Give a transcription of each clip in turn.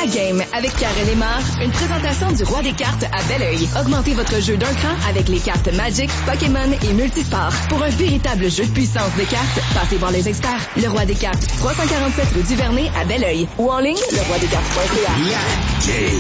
La Game avec Karel Émard, une présentation du Roi des cartes à Belleuil. Augmentez votre jeu d'un cran avec les cartes Magic, Pokémon et Multisport. Pour un véritable jeu de puissance de cartes, passez voir les experts. Le Roi des cartes, 347 rue du Vernet à Belleuil. Ou en ligne, leroidescartes.ca. La Game.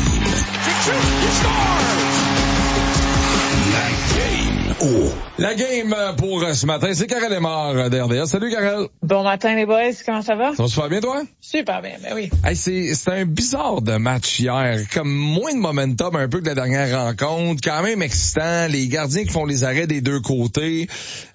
La Game pour ce matin, c'est Karel Émard d'RDS. Salut Karel. Bon matin les boys, comment ça va? Ça va super bien toi? Super bien, ben oui. Hey, c'est un bizarre de match hier, comme moins de momentum un peu que la dernière rencontre, quand même excitant, les gardiens qui font les arrêts des deux côtés.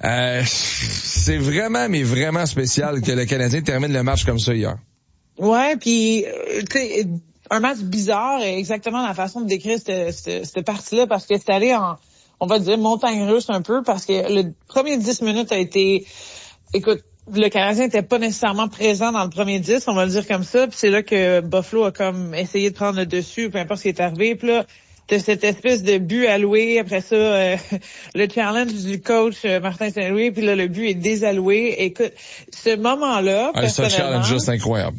C'est vraiment, mais vraiment spécial que le Canadien termine le match comme ça hier. Ouais, puis tu sais, un match bizarre et exactement la façon de décrire cette partie-là parce que c'est allé en, on va dire, montagne russe un peu parce que le premier 10 minutes a été, écoute, le Canadien n'était pas nécessairement présent dans le premier 10, on va le dire comme ça, puis c'est là que Buffalo a comme essayé de prendre le dessus, peu importe ce qui est arrivé, puis là, t'as cette espèce de but alloué, après ça, le challenge du coach Martin Saint-Louis, puis là, le but est désalloué. Écoute, ce moment-là, ce challenge, c'est incroyable.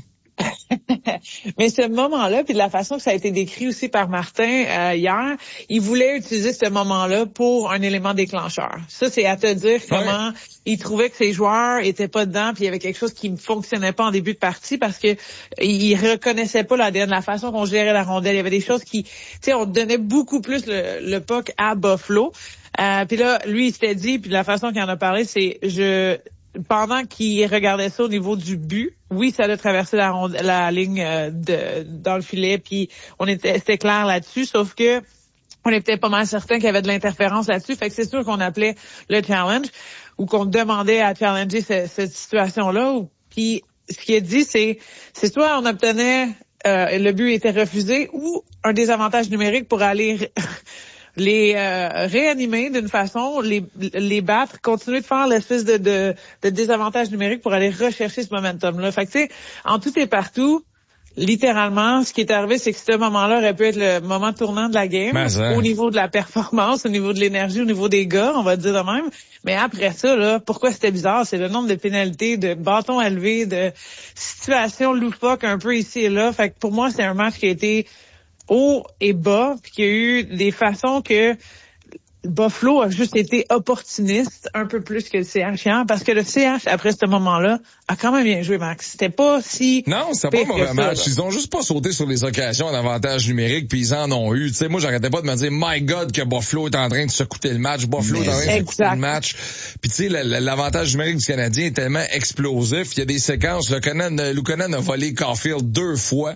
Mais ce moment-là, puis de la façon que ça a été décrit aussi par Martin hier, il voulait utiliser ce moment-là pour un élément déclencheur. Ça, c'est à te dire comment il trouvait que ses joueurs étaient pas dedans, puis il y avait quelque chose qui ne fonctionnait pas en début de partie parce que il reconnaissait pas l'ADN, la façon qu'on gérait la rondelle. Il y avait des choses qui, tu sais, on donnait beaucoup plus le puck à Buffalo. Puis là, lui, il s'était dit, puis la façon qu'il en a parlé, c'est pendant qu'il regardait ça au niveau du but, oui, ça a traversé la ligne dans le filet, puis c'était clair là-dessus, sauf que on était pas mal certain qu'il y avait de l'interférence là-dessus, fait que c'est sûr qu'on appelait le challenge ou qu'on demandait à challenger cette situation-là. Puis ce qu'il a dit, c'est soit on obtenait le but était refusé ou un désavantage numérique pour aller les réanimer d'une façon, les battre, continuer de faire l'espèce de désavantage numérique pour aller rechercher ce momentum-là. Fait que tu sais, en tout et partout, littéralement, ce qui est arrivé, c'est que ce moment-là aurait pu être le moment tournant de la game, au niveau de la performance, au niveau de l'énergie, au niveau des gars, on va dire de même. Mais après ça, là, pourquoi c'était bizarre? C'est le nombre de pénalités, de bâtons à lever, de situations loufoques un peu ici et là. Fait que pour moi, c'est un match qui a été haut et bas, puis qu'il y a eu des façons que Buffalo a juste été opportuniste un peu plus que le CH hier, parce que le CH, après ce moment-là, a quand même bien joué, Max. C'était pas si... Non, c'était pas un mauvais match. Ils ont juste pas sauté sur les occasions en avantage numérique, puis ils en ont eu. Tu sais, moi, j'arrêtais pas de me dire, my God, que Buffalo est en train de se coûter le match. Buffalo est en train de se coûter le match. Puis tu sais, l'avantage numérique du Canadien est tellement explosif. Il y a des séquences. Luukkonen a volé Caulfield 2 fois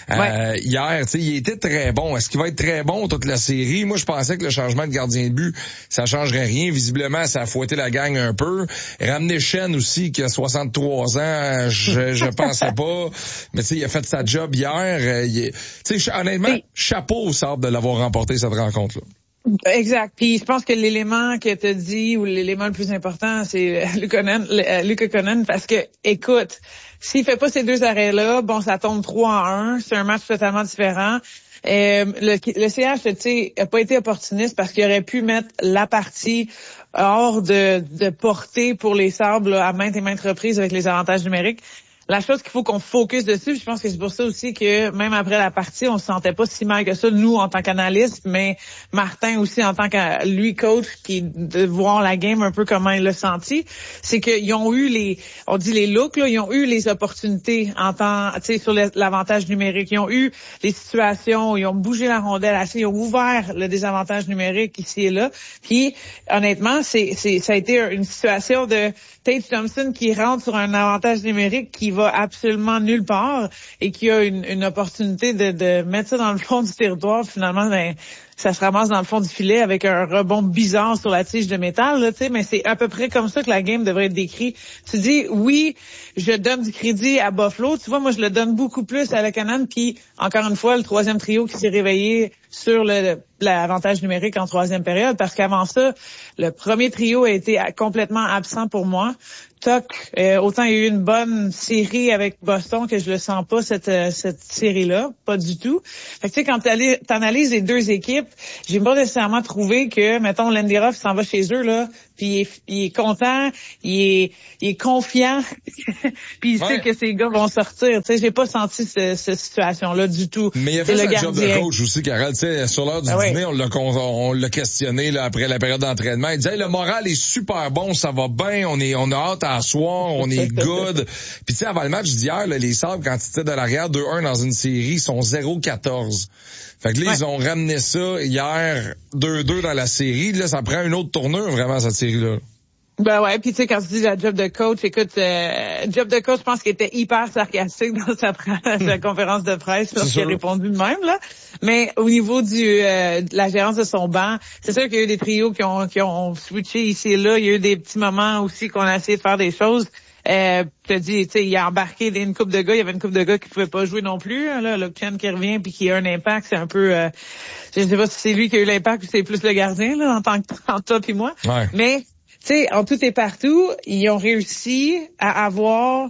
hier. Tu sais, il était très bon. Est-ce qu'il va être très bon toute la série? Moi, je pensais que le changement de gardien de but, ça changerait rien. Visiblement, ça a fouetté la gang un peu. Ramener Shen aussi, qui a 63 ans, je pensais pas. Mais tu sais, il a fait sa job hier. Tu sais, honnêtement, chapeau au Sabres de l'avoir remporté cette rencontre-là. Exact. Puis je pense que l'élément que tu as dit, ou l'élément le plus important, c'est Luukkonen, parce que, écoute, s'il fait pas ces deux arrêts-là, bon, ça tombe 3-1. C'est un match totalement différent. Le CH, tu sais, a pas été opportuniste parce qu'il aurait pu mettre la partie hors de portée pour les Sabres là, à maintes et maintes reprises avec les avantages numériques. La chose qu'il faut qu'on focus dessus, je pense que c'est pour ça aussi que même après la partie, on se sentait pas si mal que ça, nous, en tant qu'analystes, mais Martin aussi, en tant que lui, coach, qui de voir la game un peu comment il l'a senti, c'est qu'ils ont eu les looks, là, ils ont eu les opportunités en temps, tu sais, sur l'avantage numérique. Ils ont eu les situations, ils ont bougé la rondelle assez, ils ont ouvert le désavantage numérique ici et là. Puis, honnêtement, ça a été une situation de Tage Thompson qui rentre sur un avantage numérique qui va absolument nulle part et qui a une opportunité de mettre ça dans le fond du territoire. Finalement, ben, ça se ramasse dans le fond du filet avec un rebond bizarre sur la tige de métal, là, tu sais, mais c'est à peu près comme ça que la game devrait être décrite. Tu dis, oui, je donne du crédit à Buffalo. Tu vois, moi, je le donne beaucoup plus à Luukkonen, puis encore une fois, le troisième trio qui s'est réveillé sur l'avantage numérique en troisième période, parce qu'avant ça, le premier trio a été complètement absent pour moi. Autant il y a eu une bonne série avec Boston que je le sens pas cette série-là, pas du tout. Fait que tu sais, quand t'analyses les deux équipes, j'ai pas nécessairement trouvé que, mettons, Lindy Ruff s'en va chez eux, là, puis il est content, il est confiant, puis il sait que ces gars vont sortir. Tu sais, j'ai pas senti cette situation-là du tout. Mais il a fait sa job de coach aussi, Karel. Tu sais, sur l'heure du dîner, on l'a questionné là après la période d'entraînement. Il disait, le moral est super bon, ça va bien, on a hâte à asseoir, on est good. Puis tu sais, avant le match d'hier, là, les Sabres, quand ils étaient de l'arrière 2-1 dans une série, ils sont 0-14. Fait que là, ils ont ramené ça hier 2-2 dans la série. Là, ça prend une autre tournure, vraiment, cette série-là. Ben ouais, puis tu sais, quand tu dis la job de coach, écoute, job de coach, je pense qu'il était hyper sarcastique dans sa conférence de presse lorsqu'il a répondu de même, là. Mais au niveau de la gérance de son banc, c'est sûr qu'il y a eu des trios qui ont switché ici et là. Il y a eu des petits moments aussi qu'on a essayé de faire des choses. T'as dit, tu sais, il a embarqué une couple de gars, il y avait une couple de gars qui pouvaient pas jouer non plus, là, le Ken qui revient puis qui a un impact, c'est un peu, je sais pas si c'est lui qui a eu l'impact ou c'est plus le gardien, là, en toi puis moi. Ouais. Mais, tu sais, en tout et partout, ils ont réussi à avoir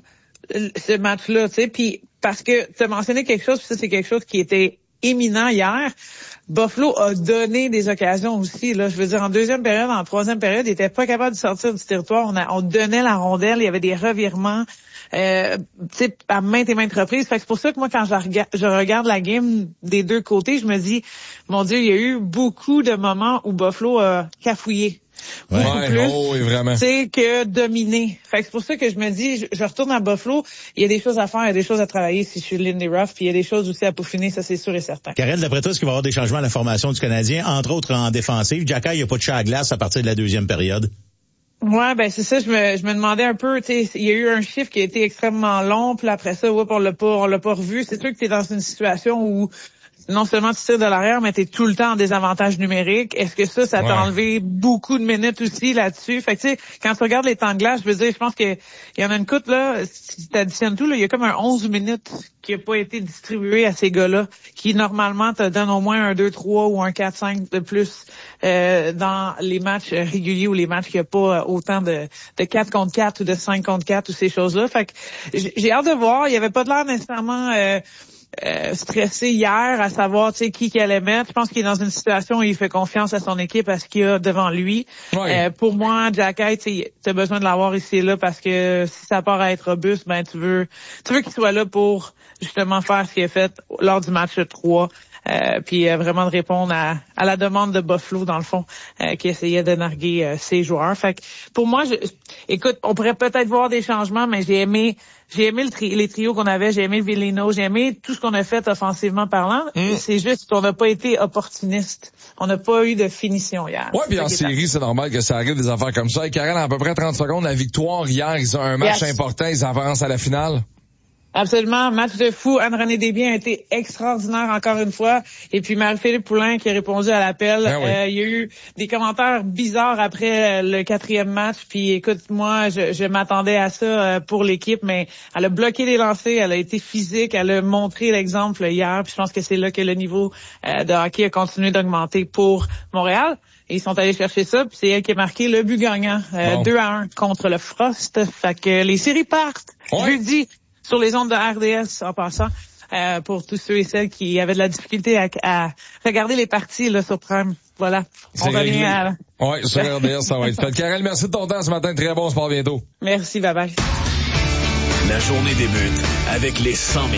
ce match-là, tu sais, puis parce que tu as mentionné quelque chose, puis ça c'est quelque chose qui était éminent hier. Buffalo a donné des occasions aussi, là. Je veux dire, en deuxième période, en troisième période, ils étaient pas capables de sortir du territoire. On donnait la rondelle, il y avait des revirements, tu sais, à maintes et maintes reprises. Fait que c'est pour ça que moi, quand je regarde la game des deux côtés, je me dis, mon Dieu, il y a eu beaucoup de moments où Buffalo a cafouillé. Ouais, plus, vraiment. C'est que dominer. Fait que c'est pour ça que je me dis, je retourne à Buffalo, il y a des choses à faire, il y a des choses à travailler si je suis Lindy Ruff, puis il y a des choses aussi à peaufiner, ça c'est sûr et certain. Karel, d'après toi, est-ce qu'il va y avoir des changements à la formation du Canadien, entre autres en défensive? Jacka, il n'y a pas de chat à glace à partir de la deuxième période. Ouais, ben c'est ça, je me demandais un peu, tu sais, il y a eu un chiffre qui a été extrêmement long, puis après ça, on l'a pas revu. C'est sûr que tu es dans une situation où non seulement tu tires de l'arrière, mais tu es tout le temps en désavantage numérique. Est-ce que ça t'a enlevé beaucoup de minutes aussi là-dessus? Fait que tu sais, quand tu regardes les temps de glace, je veux dire, je pense que il y en a une couple, là, si tu additionnes tout, là, il y a comme un 11 minutes qui a pas été distribué à ces gars-là, qui normalement te donne au moins un 2-3 ou un 4-5 de plus dans les matchs réguliers ou les matchs qui a pas autant de 4 contre 4 ou de 5 contre 4 ou ces choses-là. Fait que j'ai hâte de voir. Il y avait pas de l'air nécessairement stressé hier à savoir qui allait mettre. Je pense qu'il est dans une situation où il fait confiance à son équipe à ce qu'il y a devant lui. Ouais. Pour moi, Jacky, tu as besoin de l'avoir ici et là parce que si ça part à être robuste, ben tu veux qu'il soit là pour justement faire ce qu'il a fait lors du match 3. Puis vraiment de répondre à la demande de Buffalo, dans le fond, qui essayait de narguer ses joueurs. Fait que pour moi, écoute, on pourrait peut-être voir des changements, mais j'ai aimé les trios qu'on avait, j'ai aimé Villino, j'ai aimé tout ce qu'on a fait offensivement parlant. C'est juste qu'on n'a pas été opportuniste. On n'a pas eu de finition hier. Ouais, puis en série, c'est normal que ça arrive des affaires comme ça. Et Karel, en à peu près 30 secondes, la victoire hier, ils ont un match important, ils avancent à la finale. Absolument, match de fou. Anne-Renée Desbiens a été extraordinaire encore une fois. Et puis Marie-Philippe Poulin qui a répondu à l'appel. Il y a eu des commentaires bizarres après le 4e match. Puis écoute, moi, je m'attendais à ça pour l'équipe, mais elle a bloqué les lancers, elle a été physique, elle a montré l'exemple hier. Puis je pense que c'est là que le niveau de hockey a continué d'augmenter pour Montréal. Et ils sont allés chercher ça, puis c'est elle qui a marqué le but gagnant, 2-1 contre le Frost. Fait que les séries partent jeudi sur les ondes de RDS en passant, pour tous ceux et celles qui avaient de la difficulté à regarder les parties là sur Prime. Voilà, on revient à... Oui, sur RDS, ça va être fait. Karel, merci de ton temps ce matin, très bon, on se parle bientôt. Merci, bye bye. La journée débute avec les 100 000